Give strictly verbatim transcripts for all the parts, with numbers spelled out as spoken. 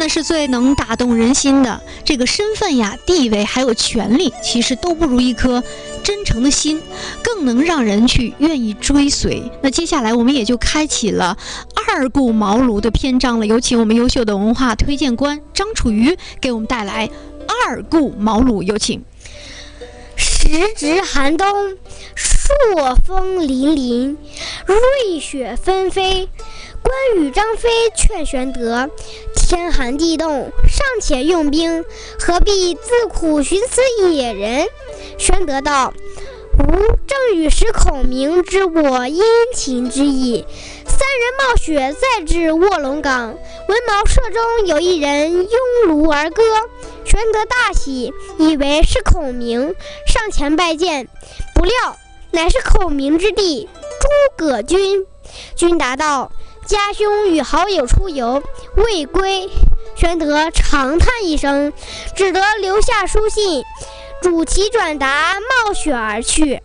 是最能打动人心的。这个身份呀、地位还有权利，其实都不如一颗真诚的心，更能让人去愿意追随。那接下来我们也就开启了二顾茅庐的篇章了。有请我们优秀的文化推荐官张楚瑜给我们带来二顾茅庐，有请。 时值寒冬，朔风凛凛，瑞雪纷飞。关羽、张飞劝玄德，天寒地冻，尚且用兵，何必自苦寻此野人？玄德道：吾正与使孔明知我殷勤之意。三人冒雪再至卧龙岗，闻茅舍中有一人拥炉而歌。玄德大喜，以为是孔明，上前拜见，不料乃是孔明之弟诸葛均。均答道：家兄与好友出游，未归。玄德长叹一声，只得留下书信，主其转达，冒雪而去。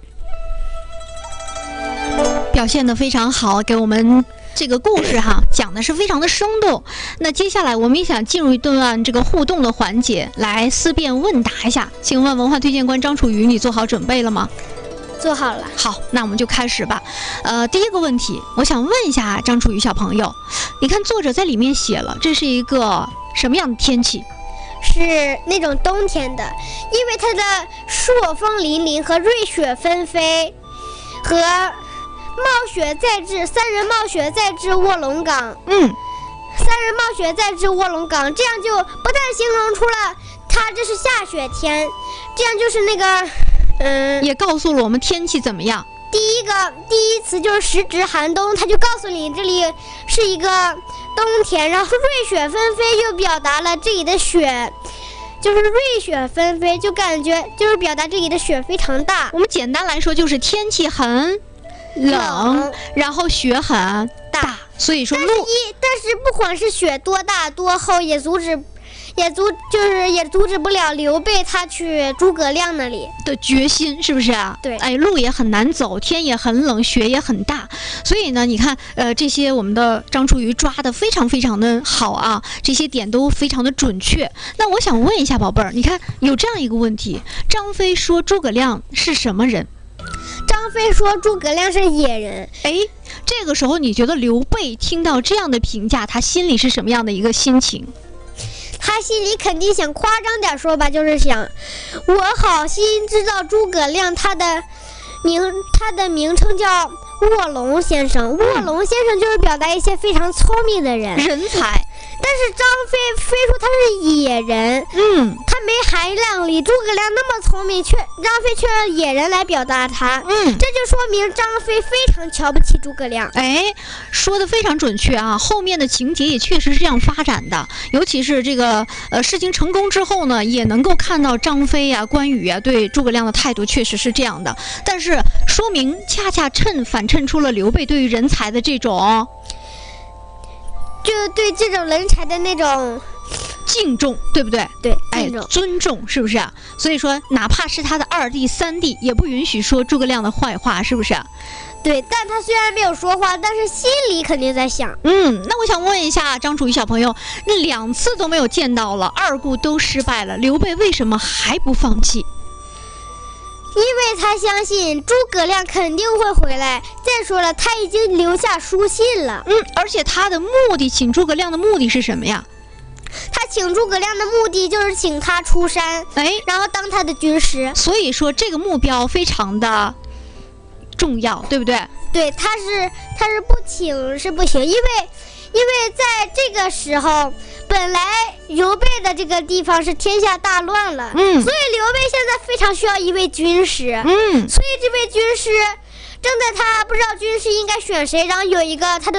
表现得非常好，给我们这个故事哈讲的是非常的生动。那接下来我们也想进入一段这个互动的环节，来思辨问答一下。请问文化推荐官张楚瑜，你做好准备了吗？ 做好了。 好，那我们就开始吧。呃，第一个问题，我想问一下张楚瑜小朋友，你看作者在里面写了，这是一个什么样的天气？ 是那种冬天的，因为它的朔风凛凛和瑞雪纷飞，和冒雪再至，三人冒雪再至卧龙岗。 嗯， 三人冒雪再至卧龙岗，这样就不但形容出了它这是下雪天，这样就是那个嗯， 也告诉了我们天气怎么样。 第一个第一词就是时值寒冬，它就告诉你这里是一个冬天，然后瑞雪纷飞又表达了这里的雪，就是瑞雪纷飞，就感觉就是表达这里的雪非常大。 我们简单来说就是天气很冷， 冷然后雪很大，大所以说但是一但是不管是雪多大多厚，也阻止也阻就是也阻止不了刘备他去诸葛亮那里的决心，是不是啊？ 对， 哎，路也很难走，天也很冷，雪也很大，所以呢，你看，呃，这些我们的张楚瑜抓的非常非常的好啊，这些点都非常的准确。那我想问一下宝贝儿，你看有这样一个问题，张飞说诸葛亮是什么人？ 张飞说诸葛亮是野人。 哎，这个时候你觉得刘备听到这样的评价，他心里是什么样的一个心情？ 他心里肯定想夸张点说吧，就是想我好心知道诸葛亮他的名他的名称叫卧龙先生，卧龙先生就是表达一些非常聪明的人， 人才。 但是张飞非说他是野人， 嗯， 他没含量里，诸葛亮那么聪明，却张飞却让野人来表达他， 嗯， 这就说明张飞非常瞧不起诸葛亮。 哎，说的非常准确啊，后面的情节也确实是这样发展的，尤其是这个呃事情成功之后呢，也能够看到张飞呀、关羽呀对诸葛亮的态度确实是这样的，但是说明恰恰衬反衬出了刘备对于人才的这种。 就对这种人才的那种敬重，对不对？ 对， 哎，尊重，是不是啊？所以说，哪怕是他的二弟、三弟，也不允许说诸葛亮的坏话，是不是？ 对，但他虽然没有说话，但是心里肯定在想。 嗯，那我想问一下张楚瑜小朋友，那两次都没有见到了，二顾都失败了，刘备为什么还不放弃？ 因为他相信诸葛亮肯定会回来。再说了，他已经留下书信了。 嗯，而且他的目的，请诸葛亮的目的是什么呀？ 他请诸葛亮的目的就是请他出山， 哎，然后当他的军师。 所以说这个目标非常的重要，对不对？ 对，他是他是不请是不行，因为因为在这个时候，本来刘备的这个地方是天下大乱了， 嗯， 所以刘备现在非常需要一位军师， 嗯， 所以这位军师正在他不知道军师应该选谁，然后有一个他的